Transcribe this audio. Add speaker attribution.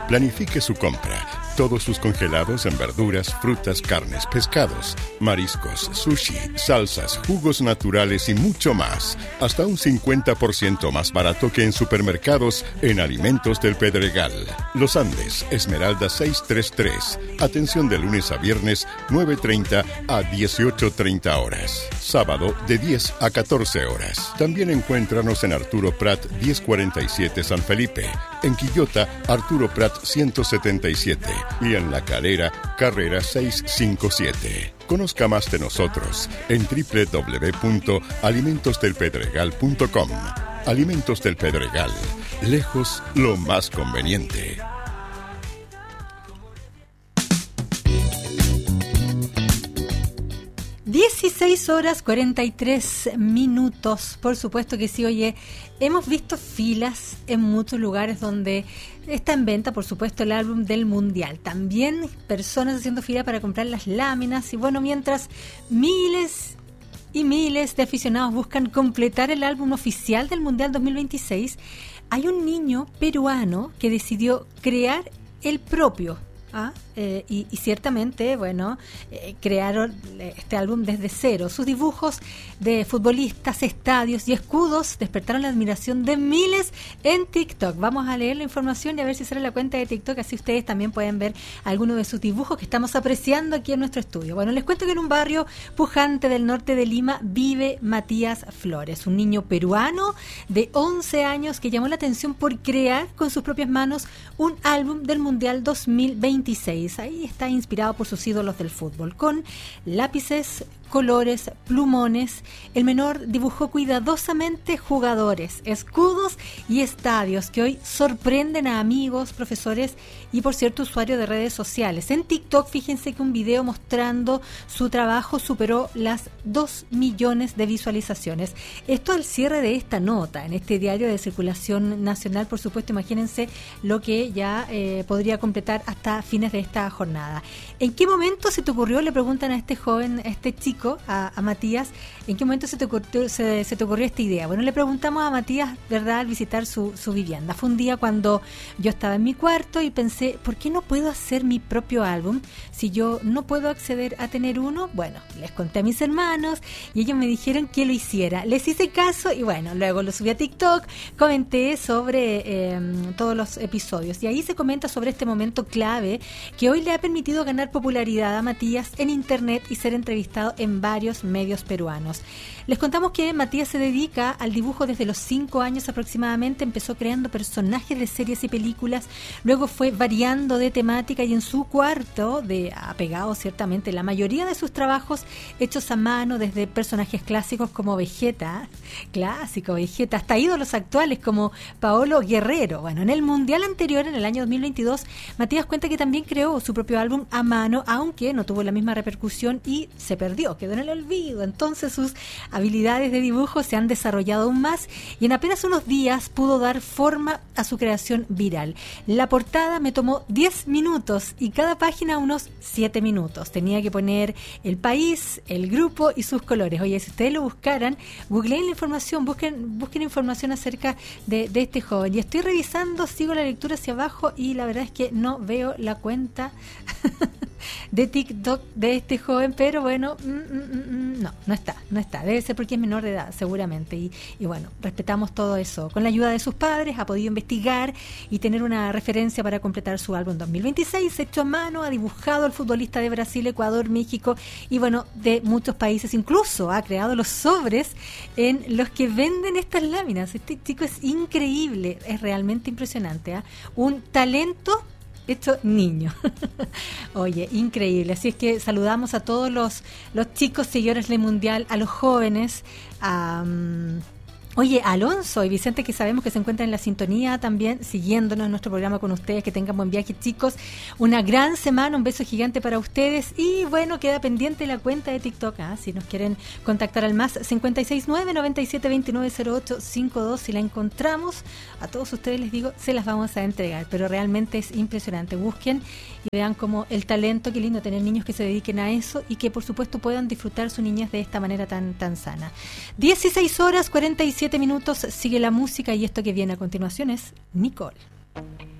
Speaker 1: Planifique su compra. Todos sus congelados en verduras, frutas, carnes, pescados, mariscos, sushi, salsas, jugos naturales y mucho más. Hasta un 50% más barato que en supermercados en Alimentos del Pedregal. Los Andes, Esmeralda 633. Atención de lunes a viernes, 9:30 a 18:30 horas. Sábado, de 10 a 14 horas. También encuéntranos en Arturo Prat 1047 San Felipe. En Quillota, Arturo Prat 177. Y en La Calera, Carrera 657. Conozca más de nosotros en www.alimentosdelpedregal.com. Alimentos del Pedregal. Lejos lo más conveniente.
Speaker 2: 16:43. Por supuesto que sí. Oye, hemos visto filas en muchos lugares donde está en venta, por supuesto, el álbum del Mundial. También personas haciendo fila para comprar las láminas. Y bueno, mientras miles y miles de aficionados buscan completar el álbum oficial del Mundial 2026, hay un niño peruano que decidió crear el propio. Y ciertamente, bueno, crearon este álbum desde cero. Sus dibujos de futbolistas, estadios y escudos despertaron la admiración de miles en TikTok. Vamos a leer la información y a ver si sale la cuenta de TikTok, así ustedes también pueden ver algunos de sus dibujos que estamos apreciando aquí en nuestro estudio. Bueno, les cuento que en un barrio pujante del norte de Lima vive Matías Flores, un niño peruano de 11 años que llamó la atención por crear con sus propias manos un álbum del Mundial 2026. Ahí está inspirado por sus ídolos del fútbol. Con lápices, colores, plumones, el menor dibujó cuidadosamente jugadores, escudos y estadios que hoy sorprenden a amigos, profesores y, por cierto, usuarios de redes sociales. En TikTok, fíjense que un video mostrando su trabajo superó las 2 millones de visualizaciones. Esto al cierre de esta nota, en este diario de circulación nacional, por supuesto. Imagínense lo que ya podría completar hasta fines de esta jornada. ¿En qué momento se te ocurrió? Le preguntan a este joven, a este chico, a Matías, ¿en qué momento se te ocurrió esta idea? Bueno, le preguntamos a Matías, ¿verdad?, al visitar su vivienda. Fue un día cuando yo estaba en mi cuarto y pensé, ¿por qué no puedo hacer mi propio álbum si yo no puedo acceder a tener uno? Bueno, les conté a mis hermanos y ellos me dijeron que lo hiciera. Les hice caso y bueno, luego lo subí a TikTok, comenté sobre todos los episodios y ahí se comenta sobre este momento clave que hoy le ha permitido ganar popularidad a Matías en internet y ser entrevistado en varios medios peruanos. Les contamos que Matías se dedica al dibujo desde los 5 años aproximadamente. Empezó creando personajes de series y películas, luego fue variando de temática y en su cuarto, apegado ciertamente la mayoría de sus trabajos hechos a mano, desde personajes clásicos como Vegeta, hasta ídolos actuales como Paolo Guerrero. Bueno, en el Mundial anterior, en el año 2022, Matías cuenta que también creó su propio álbum a mano, aunque no tuvo la misma repercusión y se perdió, quedó en el olvido. Entonces sus habilidades de dibujo se han desarrollado aún más y en apenas unos días pudo dar forma a su creación viral. La portada me tomó 10 minutos y cada página unos 7 minutos. Tenía que poner el país, el grupo y sus colores. Oye, si ustedes lo buscaran, googleen la información, busquen información acerca de este joven. Y estoy revisando, sigo la lectura hacia abajo y la verdad es que no veo la cuenta de TikTok de este joven, pero bueno, no está. Debe ser porque es menor de edad, seguramente. Y bueno, respetamos todo eso. Con la ayuda de sus padres ha podido investigar y tener una referencia para completar su álbum 2026, hecho a mano. Ha dibujado al futbolista de Brasil, Ecuador, México y bueno, de muchos países. Incluso ha creado los sobres en los que venden estas láminas. Este chico es increíble, es realmente impresionante, un talento hecho niño. Oye, increíble. Así es que saludamos a todos los chicos seguidores del Mundial, a los jóvenes, Oye, Alonso y Vicente, que sabemos que se encuentran en la sintonía también, siguiéndonos en nuestro programa con ustedes. Que tengan buen viaje, chicos. Una gran semana, un beso gigante para ustedes. Y bueno, queda pendiente la cuenta de TikTok, si nos quieren contactar al más 569-9729-0852. Si la encontramos, a todos ustedes les digo, se las vamos a entregar. Pero realmente es impresionante. Busquen y vean como el talento, qué lindo tener niños que se dediquen a eso y que por supuesto puedan disfrutar su niñez de esta manera tan sana. 16:47 minutos, sigue la música y esto que viene a continuación es Nicole.